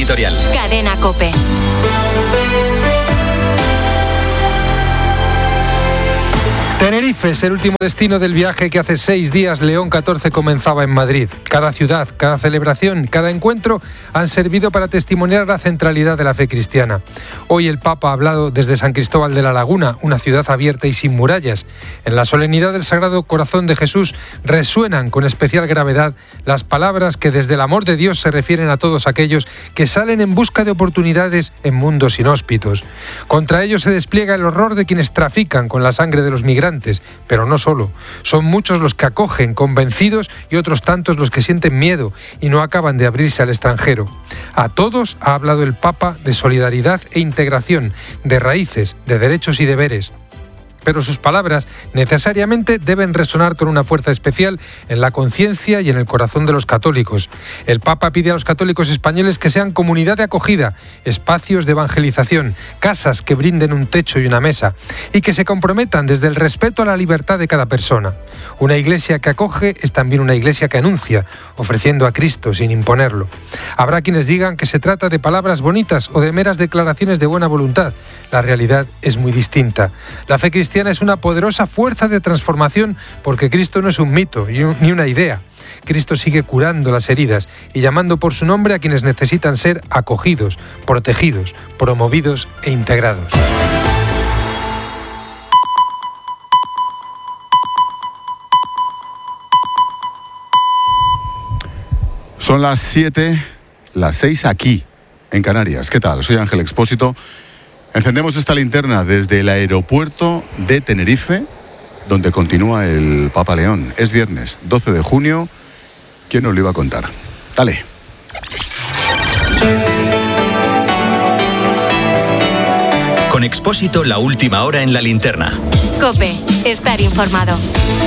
editorial. Cadena COPE. Tenerife es el último destino del viaje que hace 6 días León XIV comenzaba en Madrid. Cada ciudad, cada celebración, cada encuentro han servido para testimoniar la centralidad de la fe cristiana. Hoy el Papa ha hablado desde San Cristóbal de la Laguna, una ciudad abierta y sin murallas. En la solemnidad del Sagrado Corazón de Jesús resuenan con especial gravedad las palabras que desde el amor de Dios se refieren a todos aquellos que salen en busca de oportunidades en mundos inhóspitos. Contra ellos se despliega el horror de quienes trafican con la sangre de los migrantes, pero no solo. Son muchos los que acogen convencidos y otros tantos los que sienten miedo y no acaban de abrirse al extranjero. A todos ha hablado el Papa de solidaridad e integración, de raíces, de derechos y deberes. Pero sus palabras necesariamente deben resonar con una fuerza especial en la conciencia y en el corazón de los católicos. El Papa pide a los católicos españoles que sean comunidad de acogida, espacios de evangelización, casas que brinden un techo y una mesa, y que se comprometan desde el respeto a la libertad de cada persona. Una iglesia que acoge es también una iglesia que anuncia, ofreciendo a Cristo sin imponerlo. Habrá quienes digan que se trata de palabras bonitas o de meras declaraciones de buena voluntad. La realidad es muy distinta. La fe cristiana es una poderosa fuerza de transformación porque Cristo no es un mito ni una idea. Cristo sigue curando las heridas y llamando por su nombre a quienes necesitan ser acogidos, protegidos, promovidos e integrados. Son las 7, las 6 aquí, en Canarias. ¿Qué tal? Soy Ángel Expósito. Encendemos esta linterna desde el aeropuerto de Tenerife, donde continúa el Papa León. Es viernes, 12 de junio. ¿Quién nos lo iba a contar? Dale. Con Expósito, la última hora en la linterna. COPE, estar informado.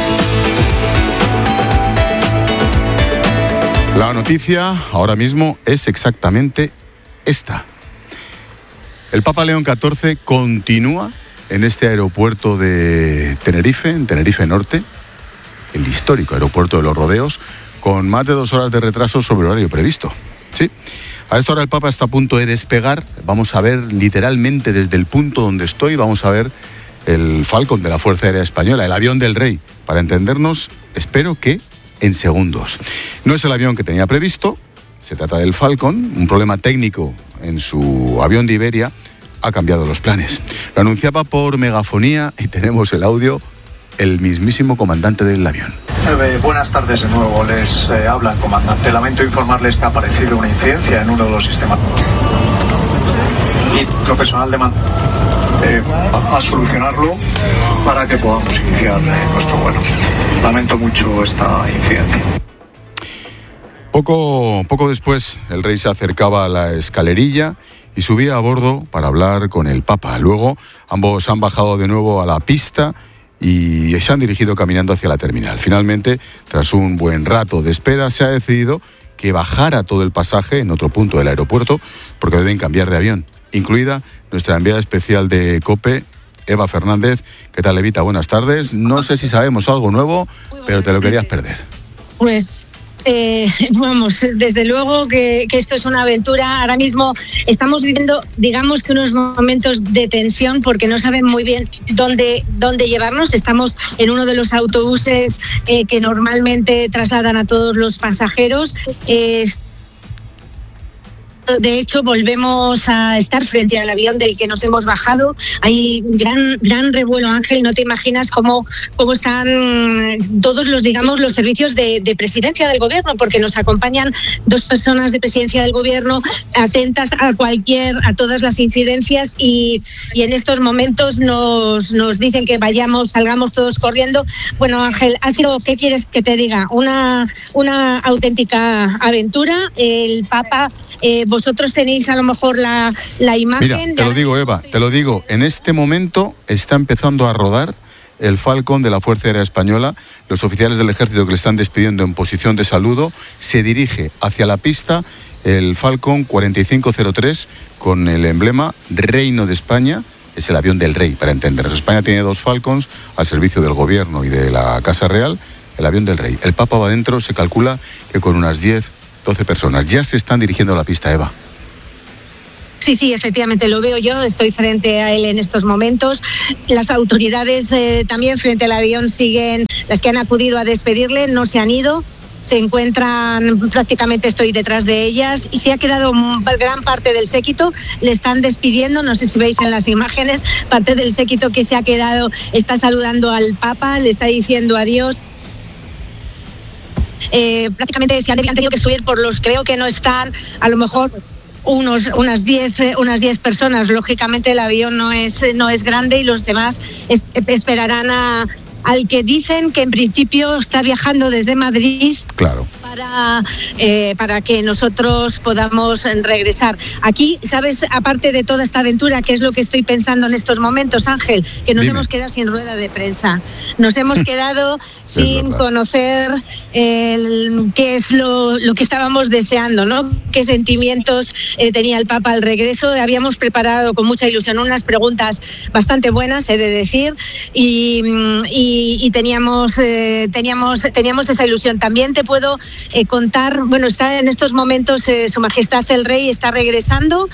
La noticia ahora mismo es exactamente esta. El Papa León XIV continúa en este aeropuerto de Tenerife, en Tenerife Norte, el histórico aeropuerto de los Rodeos, con más de 2 horas de retraso sobre el horario previsto. Sí, a esta hora el Papa está a punto de despegar. Vamos a ver literalmente desde el punto donde estoy, vamos a ver el Falcon de la Fuerza Aérea Española, el avión del Rey. Para entendernos, espero que en segundos. No es el avión que tenía previsto. Se trata del Falcon. Un problema técnico en su avión de Iberia ha cambiado los planes. Lo anunciaba por megafonía y tenemos el audio, el mismísimo comandante del avión. Buenas tardes de nuevo, les habla el comandante. Lamento informarles que ha aparecido una incidencia en uno de los sistemas. Y nuestro personal demanda a solucionarlo para que podamos iniciar nuestro vuelo. Lamento mucho esta incidencia. Poco después, el rey se acercaba a la escalerilla y subía a bordo para hablar con el Papa. Luego, ambos han bajado de nuevo a la pista y se han dirigido caminando hacia la terminal. Finalmente, tras un buen rato de espera, se ha decidido que bajara todo el pasaje en otro punto del aeropuerto porque deben cambiar de avión, incluida nuestra enviada especial de COPE, Eva Fernández. ¿Qué tal, Evita? Buenas tardes. No sé si sabemos algo nuevo, pero te lo querías perder. Pues vamos, desde luego que esto es una aventura. Ahora mismo estamos viviendo, digamos que unos momentos de tensión porque no saben muy bien dónde llevarnos. Estamos en uno de los autobuses que normalmente trasladan a todos los pasajeros. De hecho, volvemos a estar frente al avión del que nos hemos bajado. Hay gran revuelo, Ángel. No te imaginas cómo están todos los servicios de presidencia del gobierno, porque nos acompañan 2 personas de presidencia del gobierno atentas a todas las incidencias y en estos momentos nos dicen que salgamos todos corriendo. Bueno, Ángel, ha sido, ¿qué quieres que te diga? Una auténtica aventura. El Papa, vosotros tenéis a lo mejor la imagen. Mira, te lo digo, Eva, te lo digo. En este momento está empezando a rodar el Falcon de la Fuerza Aérea Española. Los oficiales del ejército que le están despidiendo en posición de saludo. Se dirige hacia la pista el Falcon 4503 con el emblema Reino de España. Es el avión del rey, para entendernos. España tiene 2 Falcons al servicio del gobierno y de la Casa Real. El avión del rey. El Papa va adentro, se calcula que con unas 10-12 personas. Ya se están dirigiendo a la pista, Eva. Sí, efectivamente lo veo yo, estoy frente a él en estos momentos. Las autoridades también frente al avión siguen, las que han acudido a despedirle, no se han ido. Se encuentran, prácticamente estoy detrás de ellas y se ha quedado gran parte del séquito, le están despidiendo, no sé si veis en las imágenes, parte del séquito que se ha quedado está saludando al Papa, le está diciendo adiós. Prácticamente se han tenido que subir por los que veo que no están, a lo mejor unas 10 personas. Lógicamente el avión no es grande y los demás esperarán al que dicen que en principio está viajando desde Madrid. Claro. Para que nosotros podamos regresar. Aquí, ¿sabes? Aparte de toda esta aventura, ¿qué es lo que estoy pensando en estos momentos, Ángel? Que nos hemos quedado sin rueda de prensa. Nos hemos quedado sin conocer qué es lo que estábamos deseando, ¿no? Qué sentimientos tenía el Papa al regreso. Habíamos preparado con mucha ilusión unas preguntas bastante buenas, he de decir, y teníamos esa ilusión. También te puedo contar, bueno, está en estos momentos Su Majestad el Rey está regresando,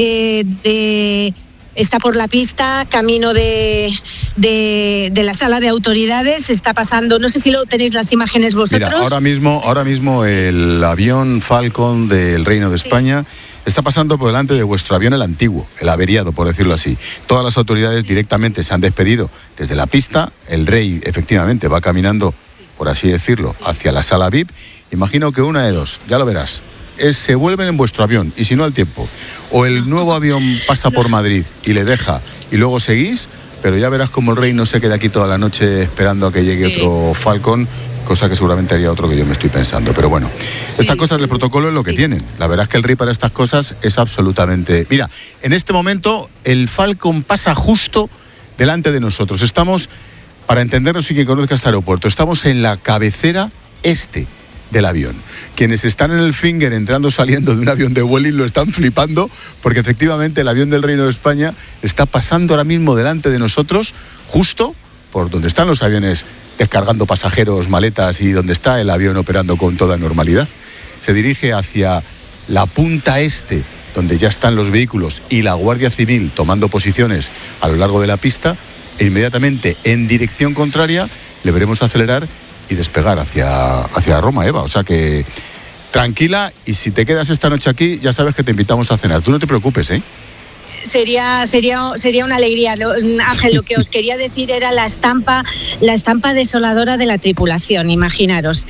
está por la pista, camino de la sala de autoridades, está pasando, no sé si lo tenéis las imágenes vosotros. Mira, ahora mismo el avión Falcon del Reino de España está pasando por delante de vuestro avión, el antiguo, el averiado, por decirlo así. Todas las autoridades directamente se han despedido desde la pista. El rey, efectivamente, va caminando, por así decirlo, hacia la sala VIP. Imagino que una de dos, ya lo verás. Se vuelven en vuestro avión, y si no al tiempo. O el nuevo avión pasa por Madrid y le deja, y luego seguís, pero ya verás como el rey no se queda aquí toda la noche esperando a que llegue otro Falcon, cosa que seguramente haría otro que yo me estoy pensando. Pero bueno, estas cosas del protocolo es lo que tienen. La verdad es que el rey para estas cosas es absolutamente... Mira, en este momento el Falcon pasa justo delante de nosotros. Estamos, para entendernos y quien conozca este aeropuerto, estamos en la cabecera este del avión. Quienes están en el Finger entrando saliendo de un avión de Vueling lo están flipando, porque efectivamente el avión del Reino de España está pasando ahora mismo delante de nosotros, justo por donde están los aviones descargando pasajeros, maletas, y donde está el avión operando con toda normalidad. Se dirige hacia la punta este, donde ya están los vehículos y la Guardia Civil tomando posiciones a lo largo de la pista, e inmediatamente en dirección contraria le veremos acelerar y despegar hacia Roma, Eva. O sea que tranquila, y si te quedas esta noche aquí, ya sabes que te invitamos a cenar. Tú no te preocupes, ¿eh? Sería una alegría. Ángel, lo que os quería decir era la estampa desoladora de la tripulación, imaginaros.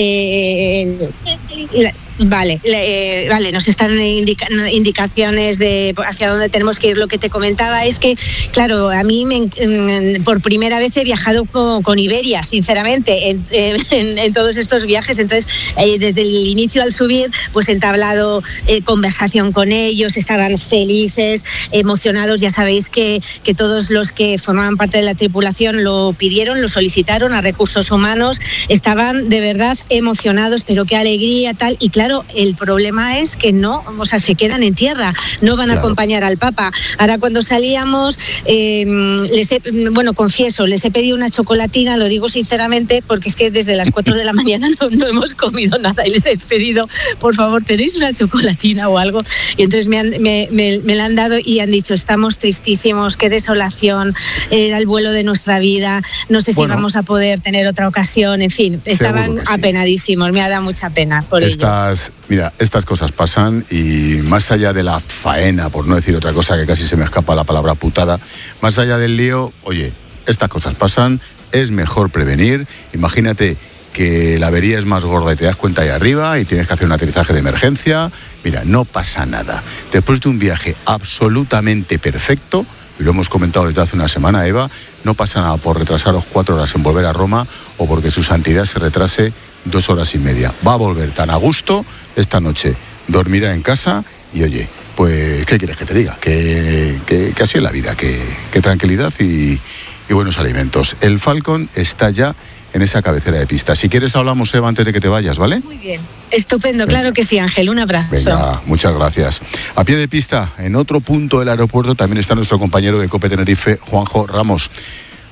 Vale, nos están indicaciones de hacia dónde tenemos que ir. Lo que te comentaba es que, claro, a mí por primera vez he viajado con Iberia, sinceramente, en todos estos viajes. Entonces, desde el inicio al subir, pues he entablado conversación con ellos, estaban felices, emocionados. Ya sabéis que todos los que formaban parte de la tripulación lo pidieron, lo solicitaron a Recursos Humanos, estaban de verdad emocionados, pero qué alegría, tal. Y claro, el problema es que no, o sea, se quedan en tierra, no van a acompañar al Papa. Ahora, cuando salíamos, confieso, les he pedido una chocolatina, lo digo sinceramente, porque es que desde las 4 de la mañana no hemos comido nada, y les he pedido, por favor, ¿tenéis una chocolatina o algo? Y entonces me la han dado y han dicho, estamos tristísimos, qué desolación, era el vuelo de nuestra vida, no sé si vamos a poder tener otra ocasión, en fin, estaban apenadísimos, me ha dado mucha pena por ellos. Mira, estas cosas pasan, y más allá de la faena, por no decir otra cosa que casi se me escapa la palabra putada, más allá del lío, oye, estas cosas pasan, es mejor prevenir. Imagínate que la avería es más gorda y te das cuenta ahí arriba y tienes que hacer un aterrizaje de emergencia. Mira, no pasa nada. Después de un viaje absolutamente perfecto, y lo hemos comentado desde hace una semana, Eva, no pasa nada por retrasaros 4 horas en volver a Roma, o porque su santidad se retrase 2 horas y media. Va a volver tan a gusto esta noche, dormirá en casa, y oye, pues, ¿qué quieres que te diga? Que así es la vida, que tranquilidad y buenos alimentos. El Falcon está ya en esa cabecera de pista. Si quieres hablamos, Eva, antes de que te vayas, ¿vale? Muy bien, estupendo, claro que sí, Ángel, un abrazo. Venga, muchas gracias. A pie de pista, en otro punto del aeropuerto, también está nuestro compañero de COPE Tenerife, Juanjo Ramos.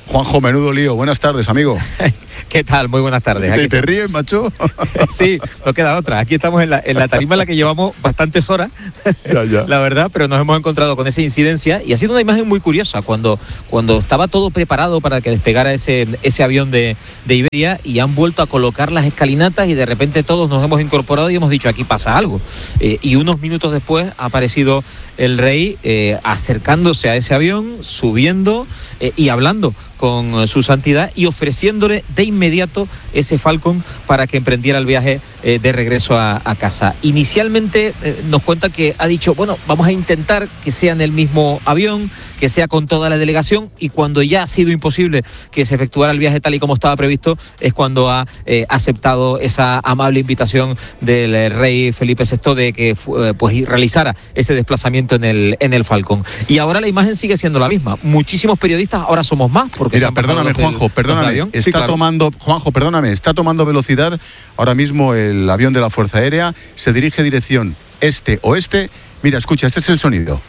Juanjo, menudo lío. Buenas tardes, amigo. ¿Qué tal? Muy buenas tardes. ¿Te ríes, macho? Sí, no queda otra. Aquí estamos en la tarima en la que llevamos bastantes horas, ya. La verdad, pero nos hemos encontrado con esa incidencia y ha sido una imagen muy curiosa cuando estaba todo preparado para que despegara ese avión de Iberia y han vuelto a colocar las escalinatas y de repente todos nos hemos incorporado y hemos dicho aquí pasa algo. Y unos minutos después ha aparecido el rey acercándose a ese avión, subiendo y hablando con su santidad y ofreciéndole de inmediato ese Falcon para que emprendiera el viaje de regreso a casa. Inicialmente nos cuenta que ha dicho, bueno, vamos a intentar que sea en el mismo avión, que sea con toda la delegación, y cuando ya ha sido imposible que se efectuara el viaje tal y como estaba previsto, es cuando ha aceptado esa amable invitación del rey Felipe VI de que pues realizara ese desplazamiento en el Falcon. Y ahora la imagen sigue siendo la misma. Muchísimos periodistas, ahora somos más, porque mira, perdóname, Juanjo, perdóname. Está tomando velocidad ahora mismo el avión de la Fuerza Aérea, se dirige dirección este-oeste. Mira, escucha, este es el sonido.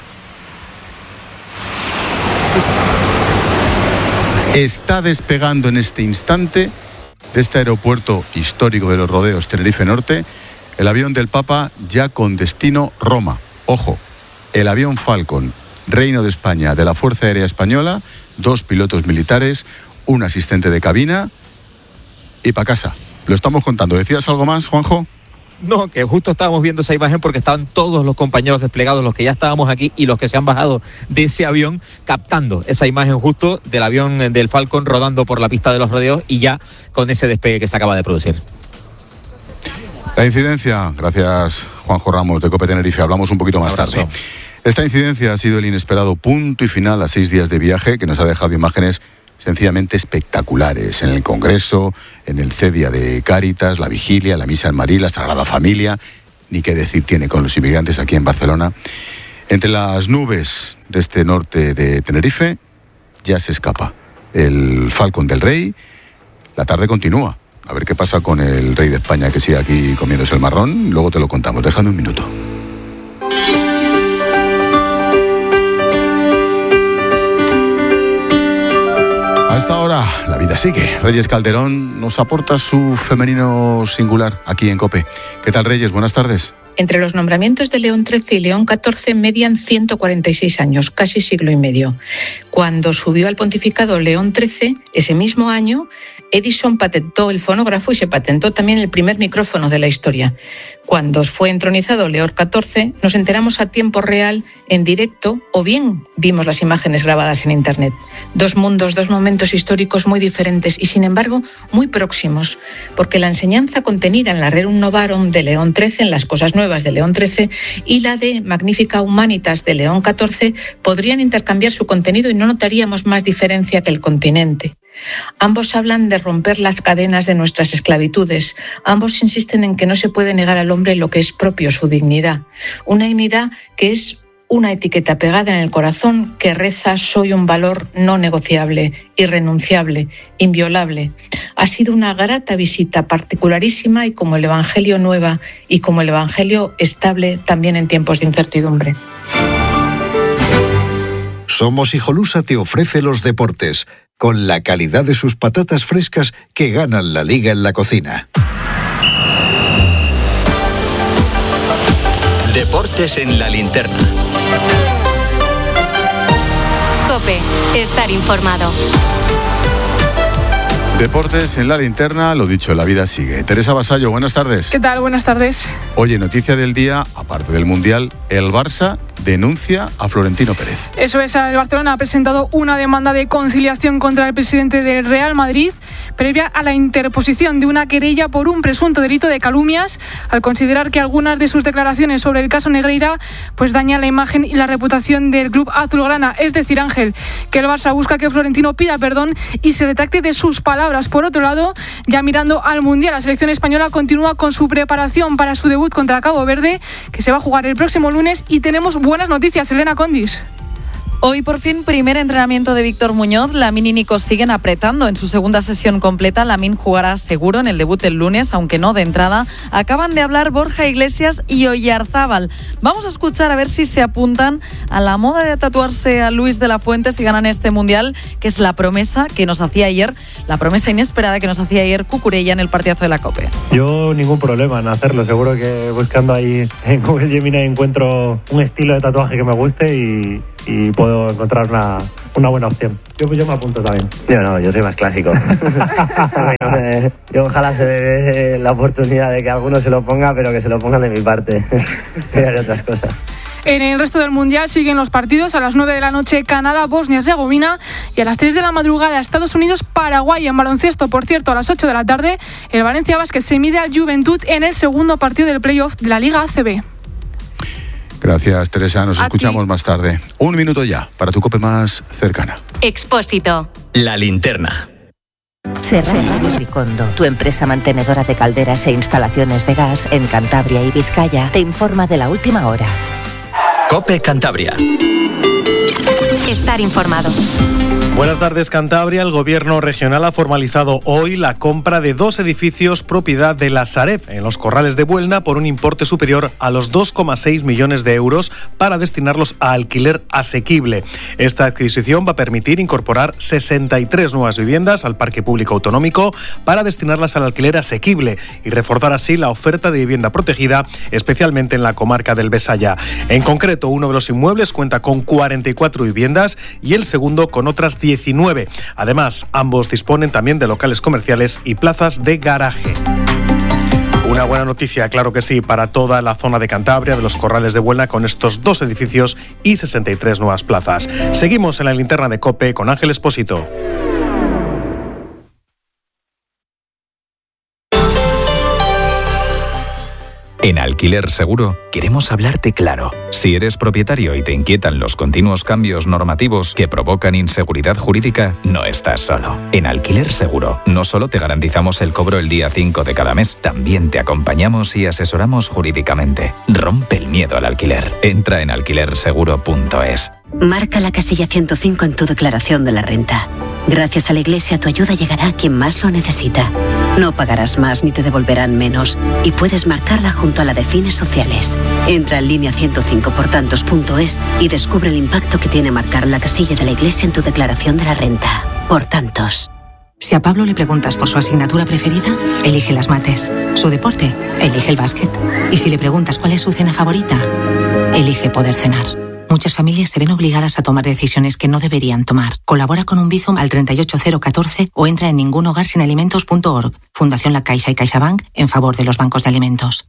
Está despegando en este instante de este aeropuerto histórico de los Rodeos, Tenerife Norte, el avión del Papa ya con destino Roma. Ojo, el avión Falcon, Reino de España, de la Fuerza Aérea Española, 2 pilotos militares, un asistente de cabina y para casa. Lo estamos contando. ¿Decías algo más, Juanjo? No, que justo estábamos viendo esa imagen porque estaban todos los compañeros desplegados, los que ya estábamos aquí y los que se han bajado de ese avión, captando esa imagen justo del avión del Falcon rodando por la pista de los Rodeos y ya con ese despegue que se acaba de producir. La incidencia, gracias Juanjo Ramos de COPE Tenerife, hablamos un poquito más tarde. Esta incidencia ha sido el inesperado punto y final a 6 días de viaje que nos ha dejado imágenes sencillamente espectaculares en el Congreso, en el CEDIA de Cáritas, la Vigilia, la Misa en Marí, la Sagrada Familia, ni qué decir tiene con los inmigrantes aquí en Barcelona. Entre las nubes de este norte de Tenerife ya se escapa el Falcon del Rey. La tarde continúa. A ver qué pasa con el rey de España que sigue aquí comiéndose el marrón. Luego te lo contamos. Déjame un minuto. A esta hora, la vida sigue. Reyes Calderón nos aporta su femenino singular aquí en COPE. ¿Qué tal, Reyes? Buenas tardes. Entre los nombramientos de León XIII y León XIV median 146 años, casi siglo y medio. Cuando subió al pontificado León XIII, ese mismo año, Edison patentó el fonógrafo y se patentó también el primer micrófono de la historia. Cuando fue entronizado León XIV, nos enteramos a tiempo real, en directo, o bien vimos las imágenes grabadas en Internet. 2 mundos, 2 momentos históricos muy diferentes y, sin embargo, muy próximos, porque la enseñanza contenida en la Rerum Novarum de León XIII, en las cosas nuevas de León XIII, y la de Magnifica Humanitas de León XIV podrían intercambiar su contenido y no notaríamos más diferencia que el continente. Ambos hablan de romper las cadenas de nuestras esclavitudes. Ambos insisten en que no se puede negar al hombre lo que es propio, su dignidad. Una dignidad que es una etiqueta pegada en el corazón que reza: soy un valor no negociable, irrenunciable, inviolable. Ha sido una grata visita, particularísima y como el Evangelio nueva y como el Evangelio estable también en tiempos de incertidumbre. Somos Hijolusa te ofrece los deportes, con la calidad de sus patatas frescas que ganan la liga en la cocina. Deportes en la linterna. COPE, estar informado. Deportes en la linterna, lo dicho, la vida sigue. Teresa Vasallo, buenas tardes. ¿Qué tal? Buenas tardes. Oye, noticia del día, aparte del Mundial, el Barça denuncia a Florentino Pérez. Eso es, el Barcelona ha presentado una demanda de conciliación contra el presidente del Real Madrid, previa a la interposición de una querella por un presunto delito de calumnias, al considerar que algunas de sus declaraciones sobre el caso Negreira pues dañan la imagen y la reputación del club azulgrana. Es decir, Ángel, que el Barça busca que Florentino pida perdón y se retracte de sus palabras. Por otro lado, ya mirando al Mundial, la selección española continúa con su preparación para su debut contra Cabo Verde, que se va a jugar el próximo lunes, y tenemos buenas noticias, Elena Condis. Hoy por fin primer entrenamiento de Víctor Muñoz. Lamín y Nico siguen apretando en su segunda sesión completa. Lamín jugará seguro en el debut el lunes, aunque no de entrada. Acaban de hablar Borja Iglesias y Oyarzábal. Vamos a escuchar a ver si se apuntan a la moda de tatuarse a Luis de la Fuente si ganan este Mundial, que es la promesa que nos hacía ayer, la promesa inesperada que nos hacía ayer Cucurella en el partidazo de la COPE. Yo ningún problema en hacerlo. Seguro que buscando ahí en Google Gemini encuentro un estilo de tatuaje que me guste y puedo encontrar una buena opción. Yo me apunto también. Yo soy más clásico. Yo ojalá se dé la oportunidad de que alguno se lo ponga, pero que se lo pongan de mi parte. Que haré otras cosas. En el resto del Mundial siguen los partidos. A las 9 de la noche Canadá, Bosnia-Herzegovina, y a las 3 de la madrugada Estados Unidos, Paraguay. En baloncesto, por cierto, a las 8 de la tarde el Valencia Basket se mide al Juventud en el segundo partido del playoff de la Liga ACB. Gracias, Teresa. Nos escuchamos más tarde. 1 minuto ya para tu COPE más cercana. Expósito. La linterna. Serrano Ricondo, tu empresa mantenedora de calderas e instalaciones de gas en Cantabria y Vizcaya, te informa de la última hora. COPE Cantabria. Estar informado. Buenas tardes, Cantabria. El Gobierno regional ha formalizado hoy la compra de 2 edificios propiedad de la Sareb en los Corrales de Buelna por un importe superior a los 2,6 millones de euros para destinarlos a alquiler asequible. Esta adquisición va a permitir incorporar 63 nuevas viviendas al parque público autonómico para destinarlas al alquiler asequible y reforzar así la oferta de vivienda protegida, especialmente en la comarca del Besaya. En concreto, uno de los inmuebles cuenta con 44 viviendas y el segundo con otras 19. Además, ambos disponen también de locales comerciales y plazas de garaje. Una buena noticia, claro que sí, para toda la zona de Cantabria, de los Corrales de Buelna, con estos 2 edificios y 63 nuevas plazas. Seguimos en la linterna de COPE con Ángel Espósito. En Alquiler Seguro queremos hablarte claro. Si eres propietario y te inquietan los continuos cambios normativos que provocan inseguridad jurídica, no estás solo. En Alquiler Seguro no solo te garantizamos el cobro el día 5 de cada mes, también te acompañamos y asesoramos jurídicamente. Rompe el miedo al alquiler. Entra en alquilerseguro.es. Marca la casilla 105 en tu declaración de la renta. Gracias a la Iglesia, tu ayuda llegará a quien más lo necesita. No pagarás más ni te devolverán menos. Y puedes marcarla junto a la de fines sociales. Entra en línea 105portantos.es y descubre el impacto que tiene marcar la casilla de la Iglesia en tu declaración de la renta. Por tantos. Si a Pablo le preguntas por su asignatura preferida, elige las mates. Su deporte, elige el básquet. Y si le preguntas cuál es su cena favorita, elige poder cenar. Muchas familias se ven obligadas a tomar decisiones que no deberían tomar. Colabora con un Bizum al 38014 o entra en ningunhogarsinalimentos.org. Fundación La Caixa y CaixaBank en favor de los bancos de alimentos.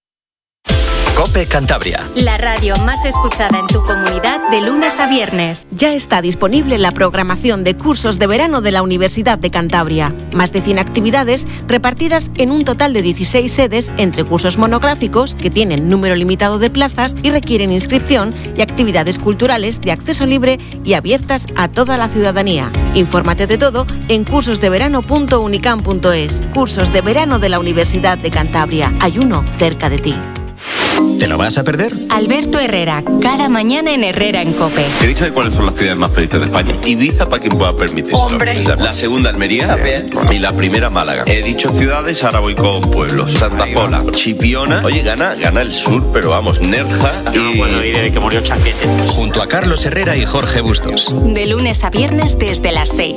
COPE Cantabria. La radio más escuchada en tu comunidad de lunes a viernes. Ya está disponible la programación de cursos de verano de la Universidad de Cantabria. Más de 100 actividades repartidas en un total de 16 sedes entre cursos monográficos que tienen número limitado de plazas y requieren inscripción y actividades culturales de acceso libre y abiertas a toda la ciudadanía. Infórmate de todo en cursosdeverano.unicam.es. Cursos de verano de la Universidad de Cantabria. Hay uno cerca de ti. ¿Te lo vas a perder? Alberto Herrera, cada mañana en Herrera en COPE. ¿Queréis saber cuáles son las ciudades más felices de España? Ibiza, para quien pueda permitirse. ¡Hombre! La segunda, Almería. También. Y la primera, Málaga. He dicho ciudades, ahora voy con pueblos. Santa Pola, Chipiona. Oye, gana el sur, pero vamos, Nerja. Yo no puedo ir desde que murió Chanquete. Junto a Carlos Herrera y Jorge Bustos. De lunes a viernes desde las 6.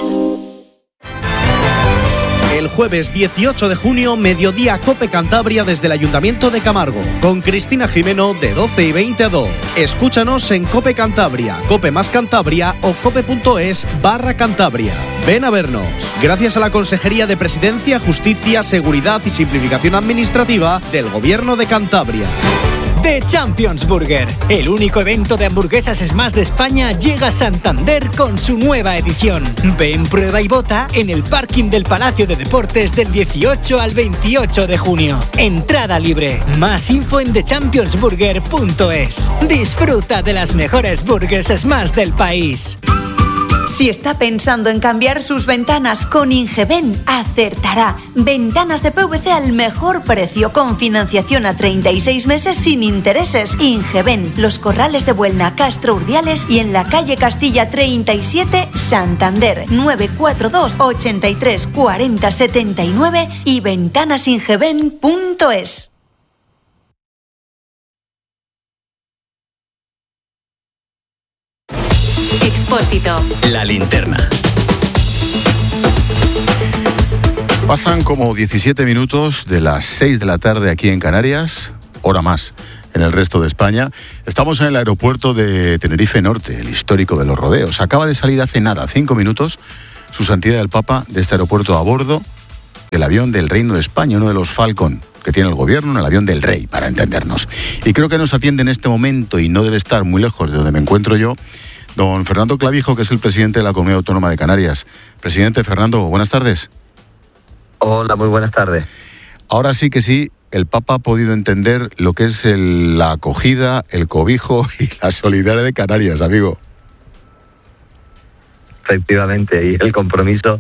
El jueves 18 de junio, mediodía COPE Cantabria desde el Ayuntamiento de Camargo, con Cristina Jimeno de 12:20 a 2. Escúchanos en COPE Cantabria, COPE más Cantabria o cope.es/Cantabria. Ven a vernos. Gracias a la Consejería de Presidencia, Justicia, Seguridad y Simplificación Administrativa del Gobierno de Cantabria. The Champions Burger, el único evento de hamburguesas Smash de España, llega a Santander con su nueva edición. Ven, prueba y vota en el parking del Palacio de Deportes del 18 al 28 de junio. Entrada libre. Más info en thechampionsburger.es. Disfruta de las mejores burgers Smash del país. Si está pensando en cambiar sus ventanas con Ingevent, acertará. Ventanas de PVC al mejor precio, con financiación a 36 meses sin intereses. Ingevent, Los Corrales de Buelna, Castro Urdiales y en la calle Castilla 37, Santander. 942 83 40 79 y ventanasingevent.es. Expósito. La linterna. Pasan como 17 minutos de las 6 de la tarde aquí en Canarias, hora más en el resto de España. Estamos en el aeropuerto de Tenerife Norte, el histórico de los rodeos. Acaba de salir hace nada, 5 minutos, Su Santidad el Papa de este aeropuerto a bordo del avión del Reino de España, uno de los Falcon que tiene el gobierno, el avión del rey, para entendernos. Y creo que nos atiende en este momento, y no debe estar muy lejos de donde me encuentro yo, don Fernando Clavijo, que es el presidente de la Comunidad Autónoma de Canarias. Presidente Fernando, buenas tardes. Hola, muy buenas tardes. Ahora sí que sí, el Papa ha podido entender lo que es la acogida, el cobijo y la solidaridad de Canarias, amigo. Efectivamente, y el compromiso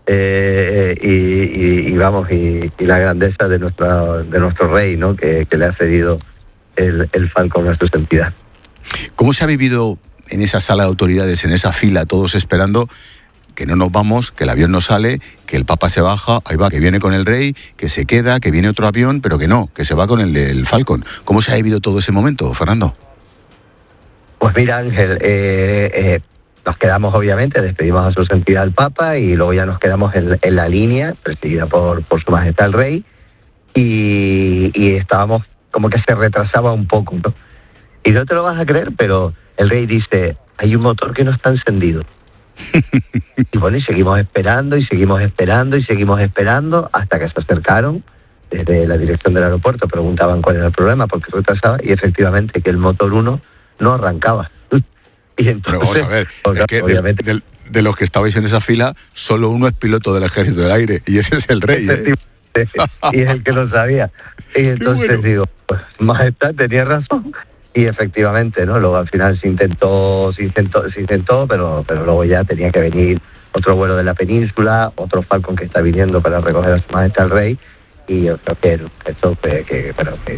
y la grandeza de nuestro rey, ¿no? Que le ha cedido el Falcon a su santidad. ¿Cómo se ha vivido en esa sala de autoridades, en esa fila, todos esperando que no nos vamos, que el avión no sale, que el Papa se baja, ahí va, que viene con el rey, que se queda, que viene otro avión, pero que no, que se va con el del Falcon? ¿Cómo se ha vivido todo ese momento, Fernando? Pues mira, Ángel, nos quedamos, obviamente, despedimos a su santidad el Papa y luego ya nos quedamos en la línea, presidida por su majestad el rey, y estábamos como que se retrasaba un poco, ¿no? Y no te lo vas a creer, pero el rey dice, hay un motor que no está encendido. Y bueno, y seguimos esperando hasta que se acercaron desde la dirección del aeropuerto, preguntaban cuál era el problema, por qué retrasaba, y efectivamente que el motor 1 no arrancaba. Y entonces, pero vamos a ver, es que obviamente, de los que estabais en esa fila, solo uno es piloto del Ejército del Aire, y ese es el rey, ¿eh? Y es el que lo sabía. Y entonces digo, pues majestad tenía razón. Y efectivamente, ¿no? Luego al final se intentó, pero luego ya tenía que venir otro vuelo de la península, otro Falcon que está viniendo para recoger a su majestad el rey, y yo creo que esto que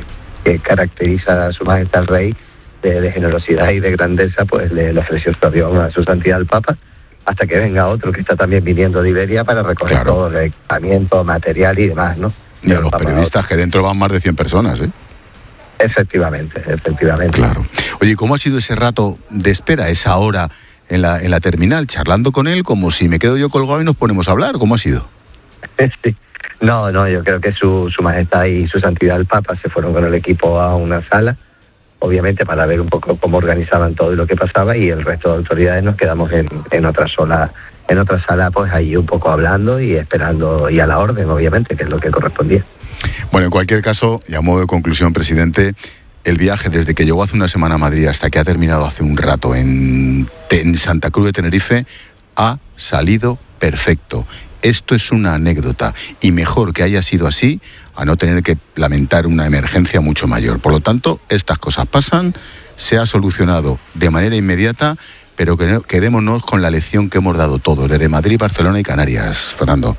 caracteriza a su majestad el rey de generosidad y de grandeza, pues le ofreció su avión a su santidad el Papa, hasta que venga otro que está también viniendo de Iberia para recoger todo el equipamiento, material y demás, ¿no? Y a los periodistas, que dentro van más de 100 personas, ¿eh? Efectivamente. Claro. Oye, ¿cómo ha sido ese rato de espera, esa hora en la terminal, charlando con él, como si me quedo yo colgado y nos ponemos a hablar? ¿Cómo ha sido? Sí. No, yo creo que su majestad y su santidad el Papa se fueron con el equipo a una sala, obviamente para ver un poco cómo organizaban todo y lo que pasaba, y el resto de autoridades nos quedamos en otra sala, pues ahí un poco hablando y esperando, y a la orden, obviamente, que es lo que correspondía. Bueno, en cualquier caso, y a modo de conclusión, presidente, el viaje desde que llegó hace una semana a Madrid hasta que ha terminado hace un rato en Santa Cruz de Tenerife ha salido perfecto. Esto es una anécdota, y mejor que haya sido así a no tener que lamentar una emergencia mucho mayor. Por lo tanto, estas cosas pasan, se ha solucionado de manera inmediata, pero quedémonos con la lección que hemos dado todos, desde Madrid, Barcelona y Canarias, Fernando.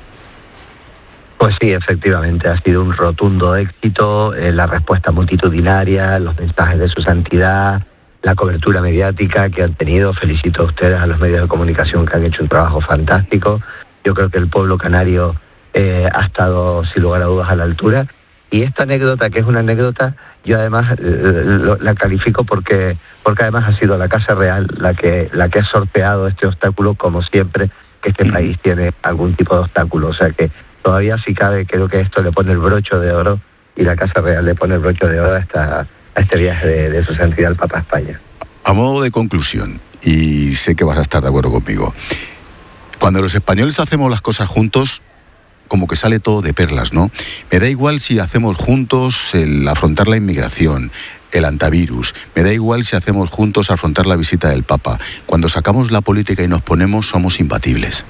Pues sí, efectivamente, ha sido un rotundo éxito, la respuesta multitudinaria, los mensajes de su santidad, la cobertura mediática que han tenido. Felicito a ustedes, a los medios de comunicación, que han hecho un trabajo fantástico. Yo creo que el pueblo canario ha estado, sin lugar a dudas, a la altura. Y esta anécdota, que es una anécdota, yo además la califico porque además ha sido la Casa Real la que ha sorteado este obstáculo, como siempre que este país tiene algún tipo de obstáculo. O sea que todavía, si cabe, creo que esto le pone el broche de oro, y la Casa Real le pone el broche de oro a este viaje de su santidad el Papa a España. A modo de conclusión, y sé que vas a estar de acuerdo conmigo, cuando los españoles hacemos las cosas juntos, como que sale todo de perlas, ¿no? Me da igual si hacemos juntos el afrontar la inmigración, el antivirus, me da igual si hacemos juntos afrontar la visita del Papa. Cuando sacamos la política y nos ponemos, somos imbatibles.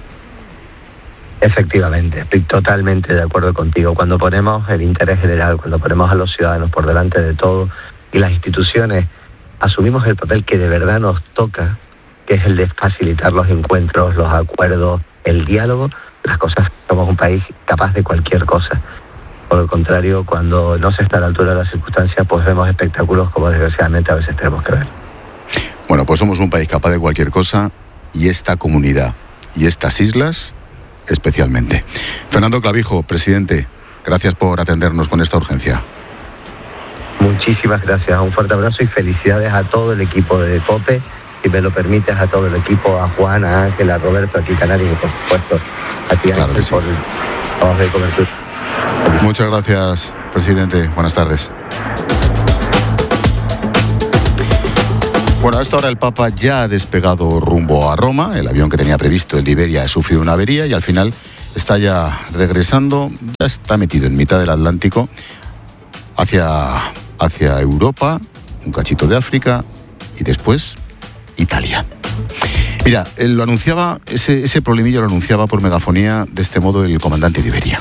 Efectivamente, estoy totalmente de acuerdo contigo. Cuando ponemos el interés general, cuando ponemos a los ciudadanos por delante de todo, y las instituciones asumimos el papel que de verdad nos toca, que es el de facilitar los encuentros, los acuerdos, el diálogo, las cosas, somos un país capaz de cualquier cosa. Por el contrario, cuando no se está a la altura de las circunstancias, pues vemos espectáculos como desgraciadamente a veces tenemos que ver. Bueno, pues somos un país capaz de cualquier cosa y esta comunidad y estas islas especialmente. Fernando Clavijo, presidente, gracias por atendernos con esta urgencia. Muchísimas gracias, un fuerte abrazo y felicidades a todo el equipo de COPE, si me lo permites, a todo el equipo, a Juan, a Ángel, a Roberto, a ti Canario y por supuesto a ti, claro, Ángel, sí, por el trabajo de cobertura. Muchas gracias, presidente. Buenas tardes. Bueno, a esta hora el Papa ya ha despegado rumbo a Roma. El avión que tenía previsto, el de Iberia, ha sufrido una avería y al final está ya regresando, ya está metido en mitad del Atlántico hacia Europa, un cachito de África y después Italia. Mira, él lo anunciaba, ese problemillo lo anunciaba por megafonía de este modo el comandante de Iberia.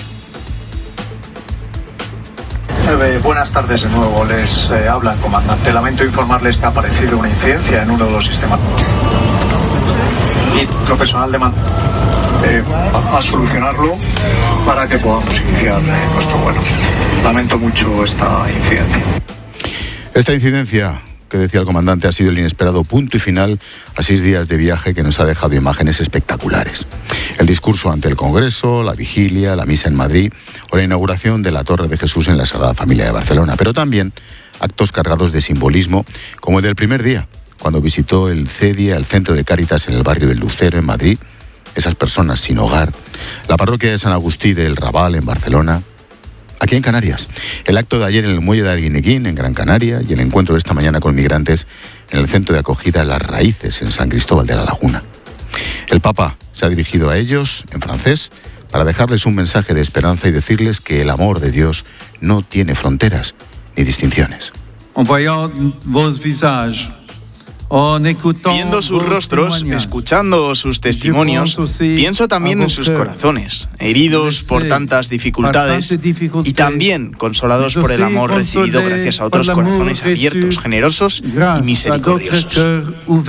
Buenas tardes de nuevo, les habla el comandante. Lamento informarles que ha aparecido una incidencia en uno de los sistemas. Y nuestro personal de a solucionarlo para que podamos iniciar nuestro vuelo. Lamento mucho esta incidencia. Esta incidencia, que decía el comandante, ha sido el inesperado punto y final a 6 días de viaje que nos ha dejado imágenes espectaculares. El discurso ante el Congreso, la vigilia, la misa en Madrid o la inauguración de la Torre de Jesús en la Sagrada Familia de Barcelona, pero también actos cargados de simbolismo, como el del primer día, cuando visitó el CEDIE, el Centro de Cáritas en el barrio del Lucero, en Madrid, esas personas sin hogar, la parroquia de San Agustí del Raval, en Barcelona, aquí en Canarias, el acto de ayer en el muelle de Arguineguín, en Gran Canaria, y el encuentro de esta mañana con migrantes en el centro de acogida Las Raíces, en San Cristóbal de la Laguna. El Papa se ha dirigido a ellos, en francés, para dejarles un mensaje de esperanza y decirles que el amor de Dios no tiene fronteras ni distinciones. Viendo sus rostros, escuchando sus testimonios, pienso también en sus corazones, heridos por tantas dificultades y también consolados por el amor recibido gracias a otros corazones abiertos, generosos y misericordiosos.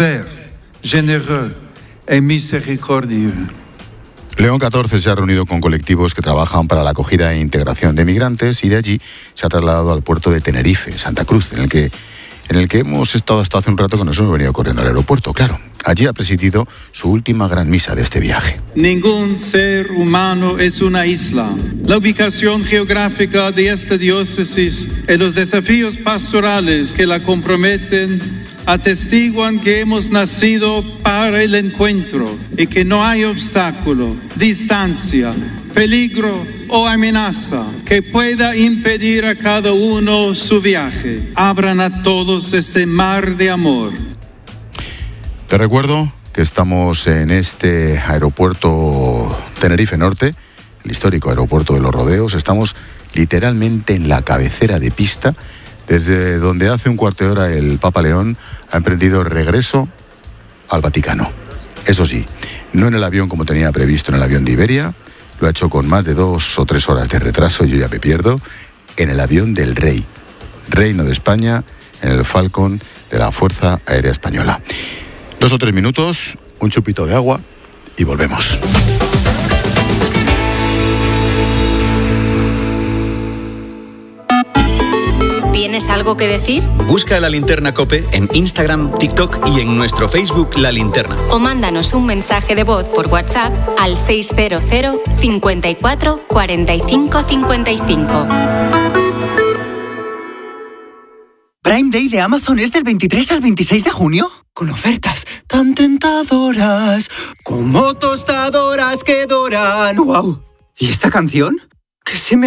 León XIV se ha reunido con colectivos que trabajan para la acogida e integración de migrantes y de allí se ha trasladado al puerto de Tenerife, Santa Cruz, en el que hemos estado hasta hace un rato que nos hemos venido corriendo al aeropuerto, claro. Allí ha presidido su última gran misa de este viaje. Ningún ser humano es una isla. La ubicación geográfica de esta diócesis y los desafíos pastorales que la comprometen atestiguan que hemos nacido para el encuentro y que no hay obstáculo, distancia, peligro o amenaza que pueda impedir a cada uno su viaje. Abran a todos este mar de amor. Te recuerdo que estamos en este aeropuerto Tenerife Norte, el histórico aeropuerto de Los Rodeos. Estamos literalmente en la cabecera de pista, desde donde hace un cuarto de hora el Papa León ha emprendido el regreso al Vaticano. Eso sí, no en el avión como tenía previsto en el avión de Iberia, lo ha hecho con más de 2 o 3 horas de retraso, yo ya me pierdo, en el avión del Rey, Reino de España, en el Falcon de la Fuerza Aérea Española. 2 o 3 minutos, un chupito de agua y volvemos. ¿Tienes algo que decir? Busca La Linterna COPE en Instagram, TikTok y en nuestro Facebook La Linterna. O mándanos un mensaje de voz por WhatsApp al 600 54 45 55. Prime Day de Amazon es del 23 al 26 de junio, con ofertas tan tentadoras como tostadoras que doran. ¡Wow! ¿Y esta canción? ¿Qué se me